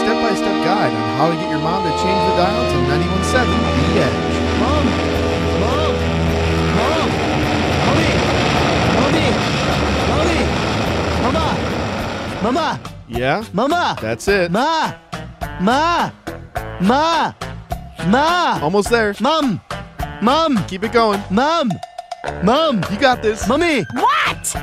step-by-step guide on how to get your mom to change the dial to 91.7 The Edge. Mom! Mom! Mom! Mommy! Mommy! Mama! Mama! Yeah? Mama! That's it. Ma! Ma! Ma! Ma! Almost there. Mom! Mom! Keep it going. Mom! Mom! You got this. Mommy! What?